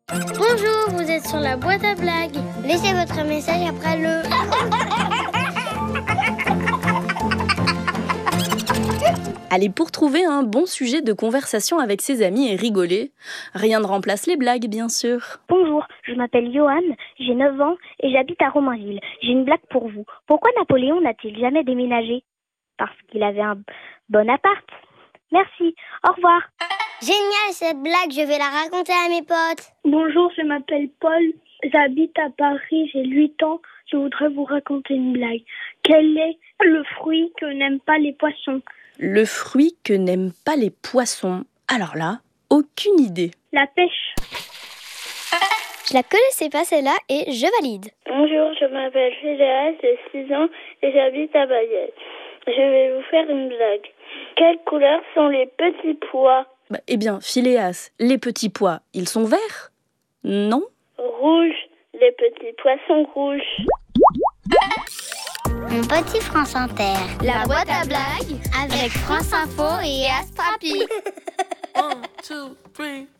Bonjour, vous êtes sur la boîte à blagues. Laissez votre message après le... Allez, pour trouver un bon sujet de conversation avec ses amis et rigoler, rien ne remplace les blagues, bien sûr. Bonjour, je m'appelle Johan, j'ai 9 ans et j'habite à Romainville. J'ai une blague pour vous. Pourquoi Napoléon n'a-t-il jamais déménagé? Parce qu'il avait un bon appart. Merci, au revoir. Génial cette blague, je vais la raconter à mes potes. Bonjour, je m'appelle Paul, j'habite à Paris, j'ai 8 ans. Je voudrais vous raconter une blague. Quel est le fruit que n'aiment pas les poissons? Le fruit que n'aiment pas les poissons. Alors là, aucune idée. La pêche. Je la connaissais pas celle-là et je valide. Bonjour, je m'appelle Phileas, j'ai 6 ans et j'habite à Bayeux. Je vais vous faire une blague. Quelle couleur sont les petits pois? Eh bien, Phileas, les petits pois, ils sont verts? Non? Rouge, les petits poissons rouges. Mon petit France Inter. La boîte à blagues Avec France Info et Astrapi. 1, 2, 3